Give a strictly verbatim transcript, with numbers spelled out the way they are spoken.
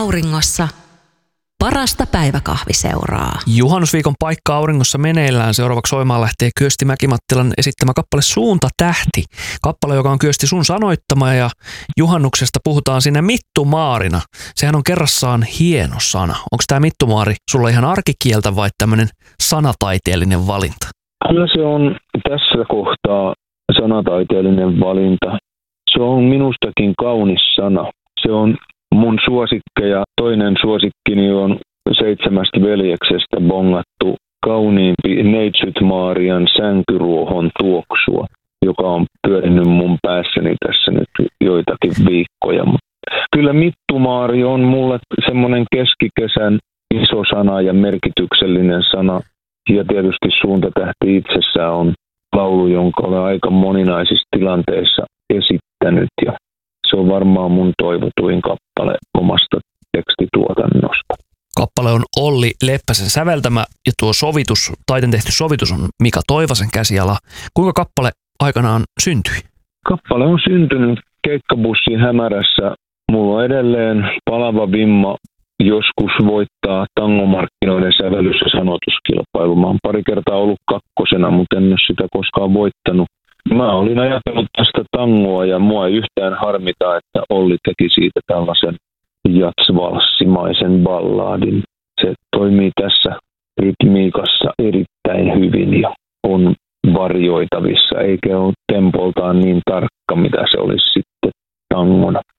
auringossa parasta päiväkahviseuraa. Juhannusviikon paikka auringossa meneillään. Seuraavaksi soimaan lähtee Kyösti Mäki-Mattilan esittämä kappale Suunta tähti. Kappale, joka on Kyösti sun sanoittama, ja juhannuksesta puhutaan siinä mittumaarina. Sehän on kerrassaan hieno sana. Onko tämä mittumaari sulla ihan arkikieltä vai tämmöinen sanataiteellinen valinta? Kyllä se on tässä kohtaa sanataiteellinen valinta. Se on minustakin kaunis sana. Se on mun suosikkeja. Toinen suosikkini on Seitsemästä veljeksestä bongattu kauniimpi Neitsyt-Maarian sänkyruohon tuoksua, joka on pyörinyt mun päässäni tässä nyt joitakin viikkoja. Kyllä mittumaari on mulle semmoinen keskikesän iso sana ja merkityksellinen sana. Ja tietysti Suuntatähti itsessään on laulu, jonka olen aika moninaisissa tilanteissa esittänyt. Ja se on varmaan mun toivotuin kappale omasta tekstituotannosta. Kappale on Olli Leppäsen säveltämä ja tuo sovitus, taiten tehty sovitus on Mika Toivasen käsiala. Kuinka kappale aikanaan syntyi? Kappale on syntynyt keikkabussin hämärässä. Mulla on edelleen palava vimma joskus voittaa tangomarkkinoiden sävellys- ja sanotuskilpailu. Mä oon pari kertaa ollut kakkosena, mutta en ole sitä koskaan voittanut. Mä olin ajatellut tästä tangoa ja mua ei yhtään harmita, että Olli teki siitä tällaisen jatsvalssimaisen ballaadin. Se toimii tässä rytmiikassa erittäin hyvin ja on varjoitavissa, eikä ole tempoltaan niin tarkka, mitä se olisi sitten tangona.